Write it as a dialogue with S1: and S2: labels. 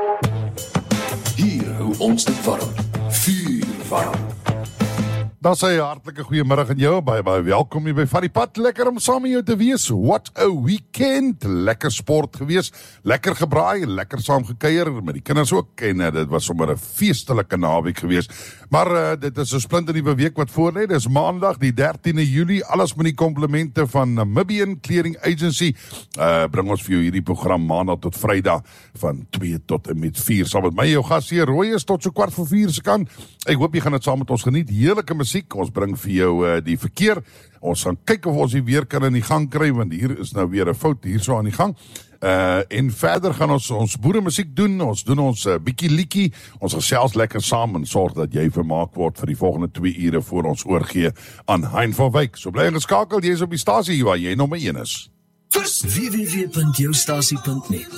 S1: Hier hou ons dit warm. Vuur warm.
S2: Dan sê hartelike goeiemiddag aan jou, baie welkom hier by Van die Pad, lekker om saam met jou te wees, what a weekend, lekker sport gewees, lekker gebraai, lekker saam gekuier, met die kinders ook, en dit was sommer 'n feestelike naweek gewees, maar dit is 'n splinternuwe week wat voorlê, dis maandag die 13de Julie, alles met die komplimente van Namibian Clearing Agency, bring ons vir jou hierdie program maandag tot Vrydag, van 2 tot en met 4, saam met my, jou gasheer Roy is tot so 3:15 se kant, ek hoop jy gaan dit saam met ons geniet, heerlike musiek, ons bring vir jou die verkeer, ons gaan kyk of ons die weer kan in die gang kry, want hier is nou weer 'n fout hier so aan die gang, en verder gaan ons boere musiek doen, ons doen ons bietjie liedjie, ons gesels lekker saam en sorg dat jy vermaak word vir die volgende 2 ure voor ons oorgee aan Hein van Wyk, so bly geskakel, jy is op die stasie waar jy nommer 1 is.
S1: www.joustasie.net